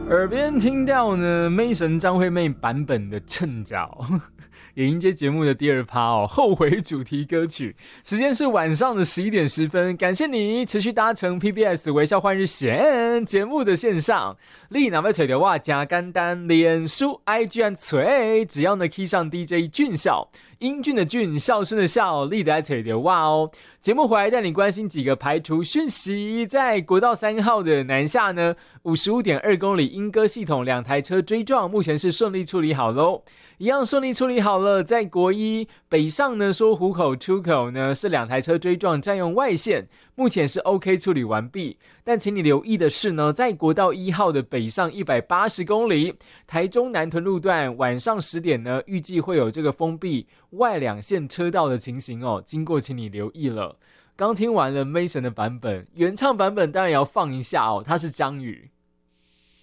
耳边听到呢，Mason 张惠妹版本的趁早，也迎接节目的第二趴哦，后悔主题歌曲。时间是晚上的11点10分，感谢你持续搭乘 PBS 微笑换日线节目的线上。你哪位找到我加简单，脸书 IG 和找，只要呢 key 上 DJ 俊孝。英俊的俊，笑声的笑，立得来找到我哦。节目回来带你关心几个排除讯息，在国道3号的南下呢，55.2公里莺歌系统2台车追撞，目前是顺利处理好咯。一样顺利处理好了，在国一北上呢，说湖口出口呢是2台车追撞占用外线，目前是 OK 处理完毕。但请你留意的是呢，在国道1号的北上180公里，台中南屯路段晚上10点呢，预计会有这个封闭外2线车道的情形哦，经过请你留意了。刚听完了 Mason 的版本，原唱版本当然也要放一下哦，他是张宇。